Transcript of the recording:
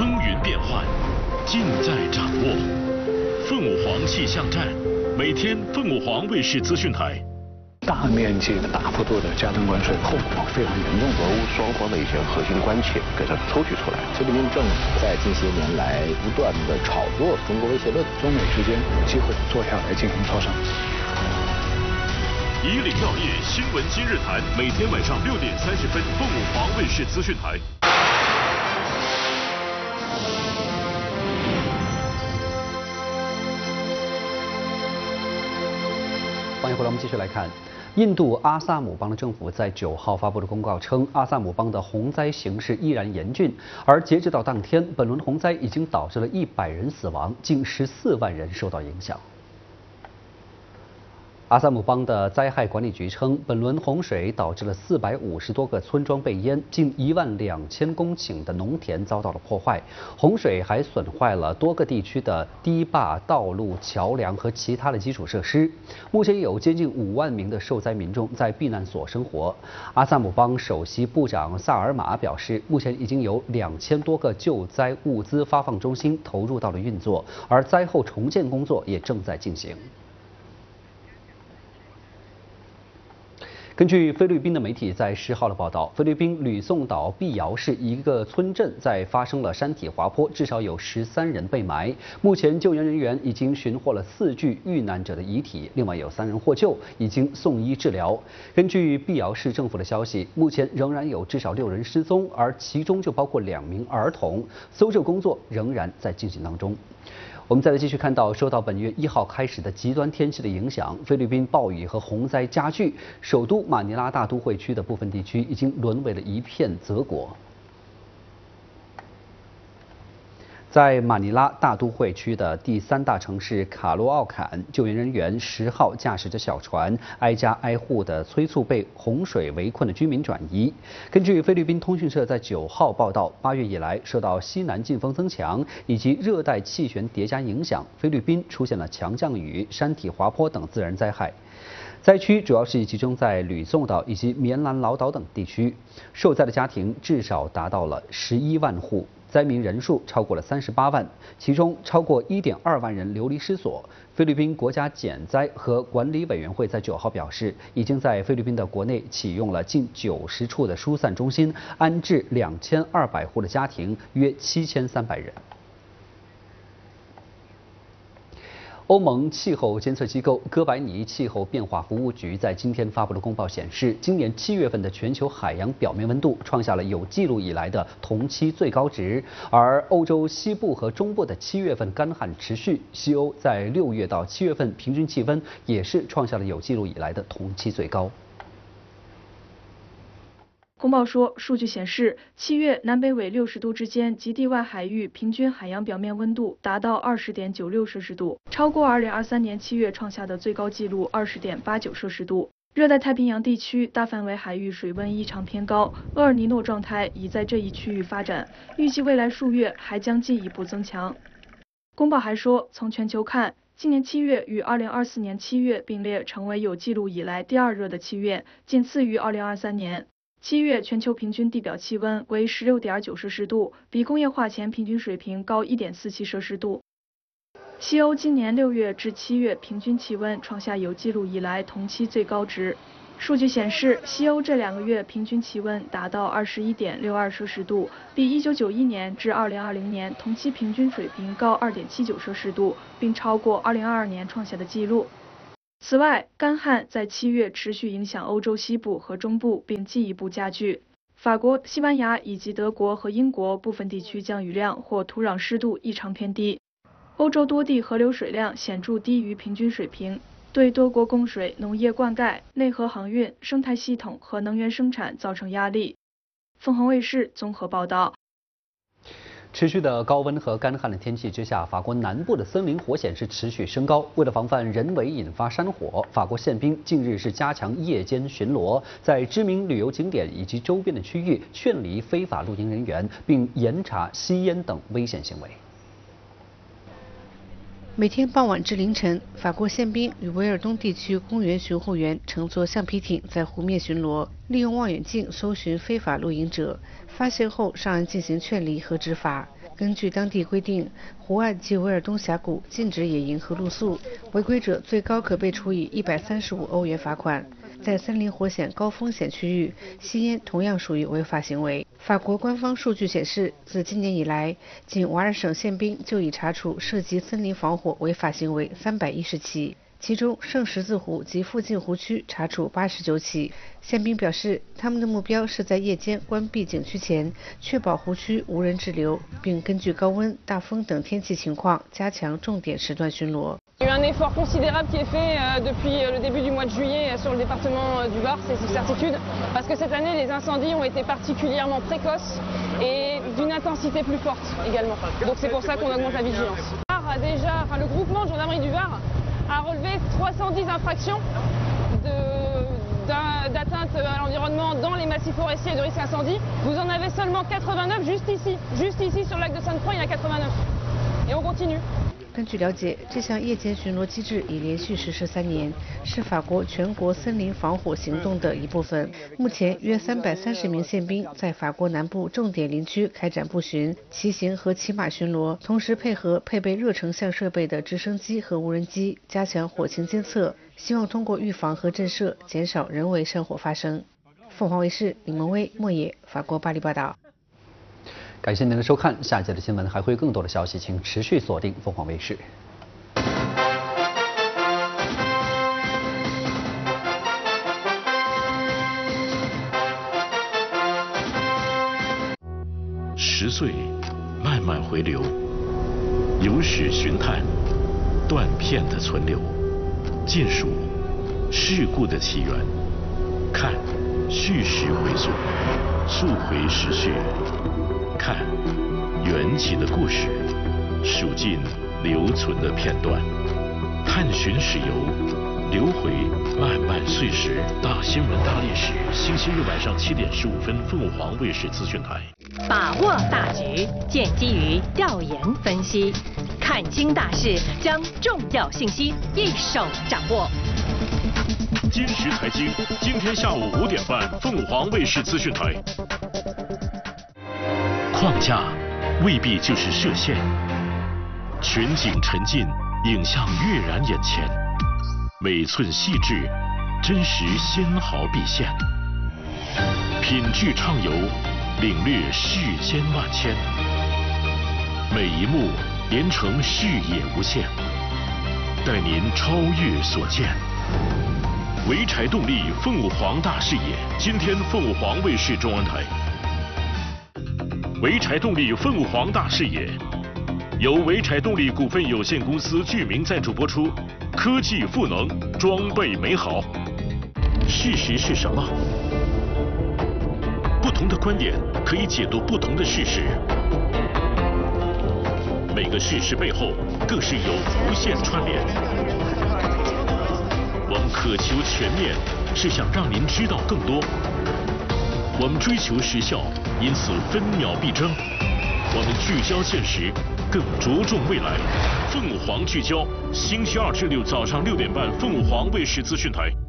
风云变幻，尽在掌握。凤舞凰气象站，每天凤舞凰卫视资讯台。 大面积的、大幅度的加征关税，后果非常严重。 俄乌双方的一些核心关切给它抽取出来。 菲律宾政府在近些年来不断的炒作中国威胁论， 中美之间有机会坐下来进行磋商。 以领要业，新闻今日谈，每天晚上6点30分，凤舞凰卫视资讯台。 欢迎回来，我们继续来看。印度阿萨姆邦的政府在9号发布的公告称，阿萨姆邦的洪灾形势依然严峻，而截止到当天，本轮洪灾已经导致了100人死亡，近14万人受到影响。阿萨姆邦的灾害管理局称，本轮洪水导致了450多个村庄被淹，近12000公顷的农田遭到了破坏。洪水还损坏了多个地区的堤坝、道路、桥梁和其他的基础设施。目前有接近5万名的受灾民众在避难所生活。阿萨姆邦首席部长萨尔马表示，目前已经有2000多个救灾物资发放中心投入到了运作，而灾后重建工作也正在进行。根据菲律宾的媒体在10号的报道，菲律宾吕宋岛碧瑶市一个村镇在发生了山体滑坡，至少有13人被埋。目前救援人员已经寻获了4具遇难者的遗体，另外有3人获救，已经送医治疗。根据碧瑶市政府的消息，目前仍然有至少6人失踪，而其中就包括2名儿童，搜救工作仍然在进行当中。我们再来继续看到，受到本月1号开始的极端天气的影响，菲律宾暴雨和洪灾加剧，首都马尼拉大都会区的部分地区已经沦为了一片泽国。在马尼拉大都会区的第3大城市卡洛奥坎，救援人员10号驾驶着小船，挨家挨户地催促被洪水围困的居民转移。根据菲律宾通讯社在9号报道，8月以来，受到西南季风增强以及热带气旋叠加影响，菲律宾出现了强降雨、山体滑坡等自然灾害。灾区主要是集中在吕宋岛以及棉兰老岛等地区，受灾的家庭至少达到了11万户。灾民人数超过了38万，其中超过1.2万人流离失所。菲律宾国家减灾和管理委员会在9号表示，已经在菲律宾的国内启用了近90处的疏散中心，安置2200户的家庭，约7300人。欧盟气候监测机构哥白尼气候变化服务局在今天发布的公报显示，今年7月份的全球海洋表面温度创下了有记录以来的同期最高值，而欧洲西部和中部的7月份干旱持续，西欧在6月到7月份平均气温也是创下了有记录以来的同期最高。 公报说，数据显示，7月南北纬60度之间及地外海域平均海洋表面温度达到20.96摄氏度，超过2023年7月创下的最高纪录20.89摄氏度。热带太平洋地区大范围海域水温异常偏高，厄尔尼诺状态已在这一区域发展，预计未来数月还将进一步增强。公报还说，从全球看，今年7月与2024年7月并列成为有记录以来第2热的7月，仅次于2023年。7月全球平均地表气温为16.9摄氏度，比工业化前平均水平高1.47摄氏度。西欧今年6月至7月平均气温创下有记录以来同期最高值。数据显示，西欧这2个月平均气温达到21.62摄氏度，比1991年至2020年同期平均水平高2.79摄氏度，并超过2022年创下的纪录。此外，干旱在7月持续影响欧洲西部和中部，并进一步加剧。法国、西班牙以及德国和英国部分地区降雨量或土壤湿度异常偏低。欧洲多地河流水量显著低于平均水平，对多国供水、农业灌溉、内河航运、生态系统和能源生产造成压力。凤凰卫视综合报道。 持续的高温和干旱的天气之下，法国南部的森林火险是持续升高。为了防范人为引发山火，法国宪兵近日是加强夜间巡逻，在知名旅游景点以及周边的区域劝离非法露营人员，并严查吸烟等危险行为。 每天傍晚至凌晨，法国宪兵与维尔东地区公园巡护员乘坐橡皮艇在湖面巡逻，利用望远镜搜寻非法露营者，发现后上岸进行劝离和执法。 根据当地规定，湖岸及维尔东峡谷禁止野营和露宿，违规者最高可被处以135欧元罚款。在森林火险高风险区域，吸烟同样属于违法行为。法国官方数据显示，自今年以来，仅瓦尔省宪兵就已查处涉及森林防火违法行为310起。其中，圣十字湖及附近湖区查处89起。宪兵表示，他们的目标是在夜间关闭景区前，确保湖区无人滞留，并根据高温、大风等天气情况，加强重点时段巡逻。 Il y a eu un effort considérable qui est fait depuis le début du mois de juillet sur le département du Var, c'est une certitude, parce que cette année les incendies ont été particulièrement précoces et d'une intensité plus forte également. Donc c'est pour ça qu'on augmente la vigilance. Le groupement de gendarmerie du Var a relevé 310 infractions d'atteinte à l'environnement dans les massifs forestiers et de risque incendie. Vous en avez seulement 89 juste ici sur le lac de Sainte-Croix, il y en a 89. Et on continue. 根据了解，这项夜间巡逻机制已连续实施3年，是法国全国森林防火行动的一部分。目前，约330名宪兵在法国南部重点林区开展步巡、骑行和骑马巡逻，同时配合配备热成像设备的直升机和无人机，加强火情监测，希望通过预防和震慑，减少人为山火发生。凤凰卫视李萌薇、莫野，法国巴黎报道。 感谢您的收看，下一节的新闻还会有更多的消息，请持续锁定凤凰卫视。 10岁，慢慢回流，有史寻探，断片的存留，尽数事故的起源，看叙事回溯，溯回时序。看缘起的故事，数尽留存的片段，探寻史游，流回漫漫岁时。大新闻大历史，星期日晚上7点15分，凤凰卫视资讯台。 把握大局，建基于调研分析，看清大势，将重要信息一手掌握。 今时财经，今天下午5点半，凤凰卫视资讯台。框架未必就是射线，全景沉浸，影像跃然眼前，每寸细致，真实纤毫毕现，品质畅游，领略世间万千，每一幕连成视野无限，带您超越所见。潍柴动力凤凰大视野，今天凤凰卫视中文台。潍柴动力凤凰大视野，由潍柴动力股份有限公司剧名赞助播出。科技赋能，装备美好。事实是什么？不同的观点可以解读不同的事实，每个事实背后更是有无限串联。我们渴求全面，是想让您知道更多。我们追求时效，因此分秒必争。我们聚焦现实，更着重未来。凤凰聚焦，星期2至6早上6点半，凤凰卫视资讯台。